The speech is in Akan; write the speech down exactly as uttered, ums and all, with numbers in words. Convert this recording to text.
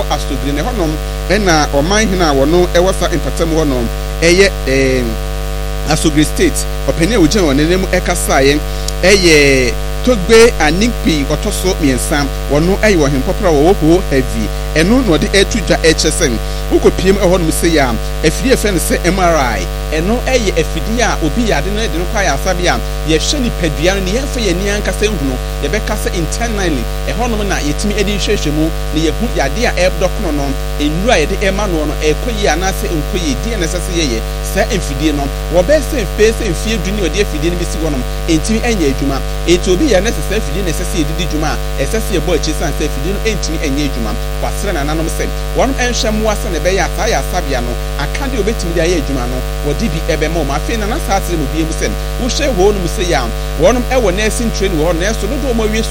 ɛwɔ asodiri ne hɔnom ɛna ɔman hena wɔno ɛwɔ sa mpatam hɔnom ɛyɛ ɛɛ Asogri State ɔpɛni a wogyina wɔn anim ɛkasaeɛ ɛyɛ Togbe Anikpi ɔtɔso miɛnsa wɔno ɛyɛ wɔn pɔpra wɔwɔ ho heavy ɛno na ɔde ɛtu dwa ɛkyɛ sɛn wokɔ piem ɛhɔ nom sɛ ya afidie fɛ no sɛ M R I ɛno ɛyɛ afidie a obi yɛ ade no de no kɔ ayɛ asabe a yɛhwɛ nipadua no ne yɛmfa yɛn ani ankasa nhunu yɛbɛka sɛ internally ɛhɔ nom na yɛtumi ɛde nhwehwɛ mu ne yɛhu yade a ɛbɛdɔkono no nnura yɛde ɛma no no ɛkɔ yie anaasɛ nkɔ yie deɛ na ɛsɛ sɛ yɛyɛ saa afidie no wɔbɛyɛ sɛ mfee sɛ mfie du ne wɔde afidie no bi si hɔ nom ɛntumi ɛnyɛ adwuma ɛnti obi yɛ na ɛsɛ sɛ afidie no ɛsɛ sɛ yɛdidi dwuma a ɛsɛ sɛ yɛbɔ akyi san sɛ afidie no ɛntumi ɛnyɛ adwuma wasrɛ nananom sɛ wɔnom ɛnhwɛ mmoa sɛ ne ɛbɛyɛ a saa yɛ asabea no aka deɛ obɛtumi de ayɛ adwuma no wɔde bi ɛbɛma wɔn afei na na saa asere mu bie mu sɛ wohyɛ hɔ nom sɛ yɛ a wɔnom ɛwɔ nursing training wɔ hɔ nanso dodoɔ wɔn awie